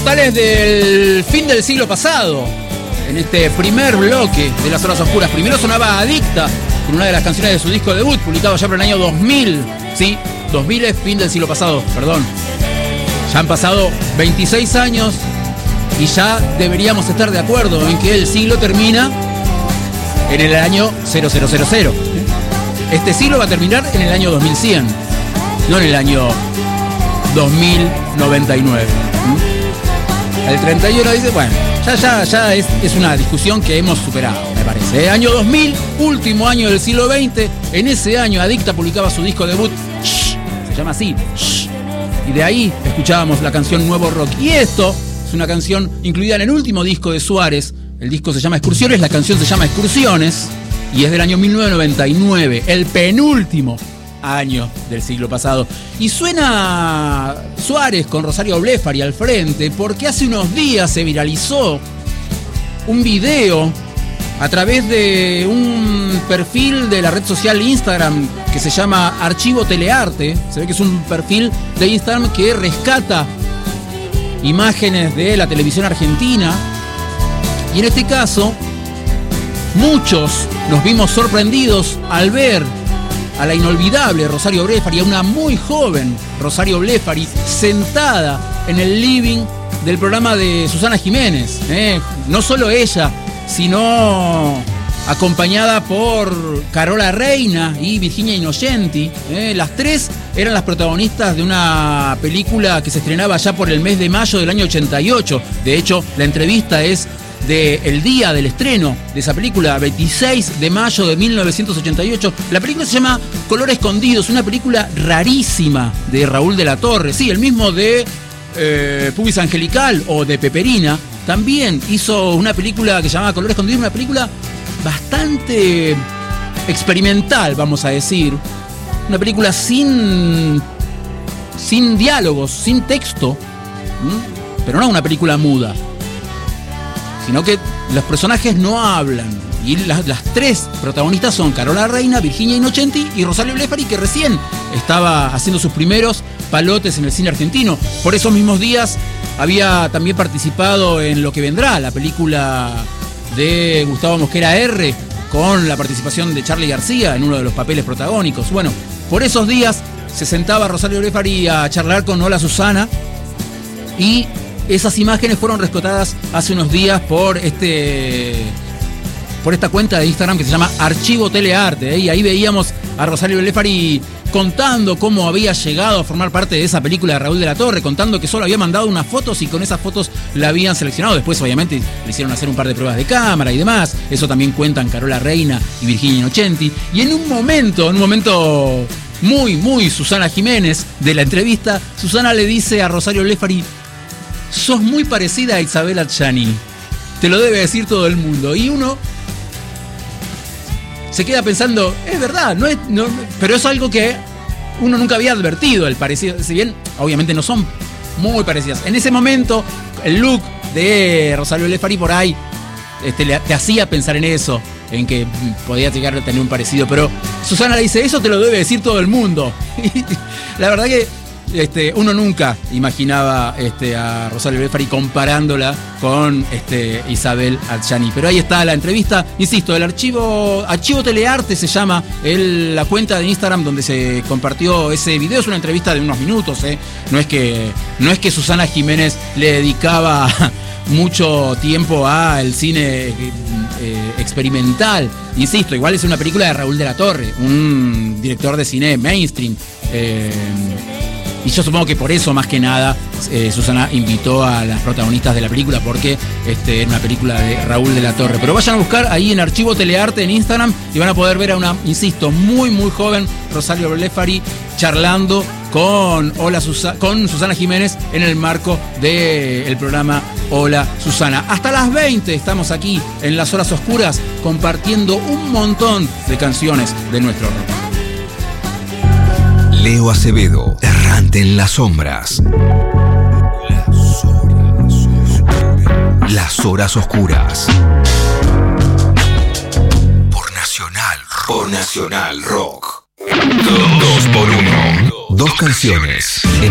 Inmortales del fin del siglo pasado. En este primer bloque de Las Horas Oscuras, primero sonaba Adicta, con una de las canciones de su disco debut, publicado ya por el año 2000. Sí, 2000 es fin del siglo pasado, perdón. Ya han pasado 26 años y ya deberíamos estar de acuerdo en que el siglo termina en el año 0000. Este siglo va a terminar en el año 2100, no en el año 2099. El 31 dice, bueno, ya es una discusión que hemos superado, me parece. Año 2000, último año del siglo XX. En ese año Adicta publicaba su disco debut, se llama así, y de ahí escuchábamos la canción Nuevo Rock. Y esto es una canción incluida en el último disco de Suárez. El disco se llama Excursiones, la canción se llama Excursiones y es del año 1999, el penúltimo año del siglo pasado. Y suena Suárez con Rosario Blefari al frente porque hace unos días se viralizó un video a través de un perfil de la red social Instagram que se llama Archivo Telearte. Se ve que es un perfil de Instagram que rescata imágenes de la televisión argentina. Y en este caso, muchos nos vimos sorprendidos al ver a la inolvidable Rosario Blefari, a una muy joven Rosario Blefari, sentada en el living del programa de Susana Jiménez. No solo ella, sino acompañada por Carola Reina y Virginia Innocenti. Las tres eran las protagonistas de una película que se estrenaba ya por el mes de mayo del año 88. De hecho, la entrevista es del día del estreno de esa película, 26 de mayo de 1988. La película se llama Color Escondido, es una película rarísima de Raúl de la Torre. Sí, el mismo de Pubis Angelical o de Peperina. También hizo una película que se llama Color Escondido, una película bastante experimental, vamos a decir. Una película sin diálogos, sin texto, pero no una película muda, sino que los personajes no hablan. Y las tres protagonistas son Carola Reina, Virginia Innocenti y Rosario Blefari, que recién estaba haciendo sus primeros palotes en el cine argentino. Por esos mismos días había también participado en Lo que vendrá, la película de Gustavo Mosquera R, con la participación de Charly García en uno de los papeles protagónicos. Bueno, por esos días se sentaba Rosario Blefari a charlar con Hola Susana, y esas imágenes fueron rescatadas hace unos días por esta cuenta de Instagram que se llama Archivo Telearte. Y ahí veíamos a Rosario Blefari contando cómo había llegado a formar parte de esa película de Raúl de la Torre, contando que solo había mandado unas fotos y con esas fotos la habían seleccionado. Después, obviamente, le hicieron hacer un par de pruebas de cámara y demás. Eso también cuentan Carola Reina y Virginia Innocenti. Y en un momento muy, muy Susana Jiménez de la entrevista, Susana le dice a Rosario Blefari: sos muy parecida a Isabel Adjani, te lo debe decir todo el mundo. Y uno se queda pensando, es verdad, pero es algo que uno nunca había advertido, el parecido. Si bien obviamente no son muy parecidas, en ese momento el look de Rosario Blefari por ahí te hacía pensar en eso, en que podía llegar a tener un parecido. Pero Susana le dice, eso te lo debe decir todo el mundo. Y la verdad que uno nunca imaginaba a Rosario Blefari comparándola con Isabel Adjani. Pero ahí está la entrevista, insisto, el Archivo Telearte se llama la cuenta de Instagram donde se compartió ese video. Es una entrevista de unos minutos, no es que Susana Jiménez le dedicaba mucho tiempo al cine experimental. Insisto, igual es una película de Raúl de la Torre, un director de cine mainstream. Y yo supongo que por eso, más que nada, Susana invitó a las protagonistas de la película, porque era una película de Raúl de la Torre. Pero vayan a buscar ahí en Archivo Telearte en Instagram y van a poder ver a una, insisto, muy, muy joven Rosario Blefari charlando con Susana Jiménez en el marco del programa Hola Susana. Hasta las 20 estamos aquí en Las Horas Oscuras compartiendo un montón de canciones de nuestro rock. Leo Acevedo, errante en las sombras. Las Horas Oscuras. Por Nacional Rock. 2x1. Dos canciones.